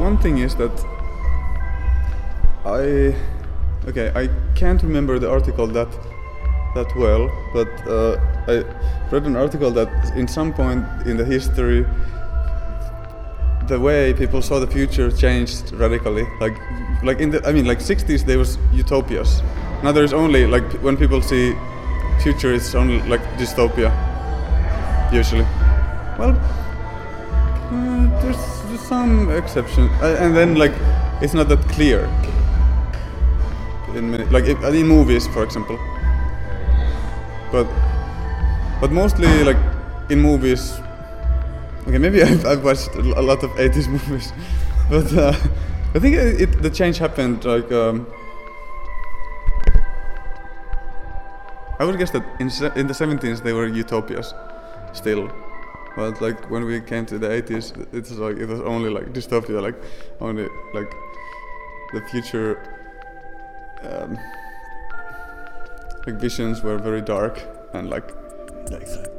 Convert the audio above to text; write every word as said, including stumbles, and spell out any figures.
one thing is that I, okay, I can't remember the article that that well, but uh, I read an article that in some point in the history, the way people saw the future changed radically. Like, like in the, I mean, like sixties there was utopias. Now there's only like when people see future, it's only like dystopia, usually. Well, uh, there's, there's some exception, uh, and then like it's not that clear. In many, like if, in movies, for example. But but mostly like in movies. Okay, maybe I've, I've watched a lot of eighties movies, but uh, I think it, it, the change happened like. Um, I would guess that in se in the seventies they were utopias, still, but like when we came to the eighties, it's like it was only like dystopia, like only like the future. Um, like visions were very dark and like. Exactly.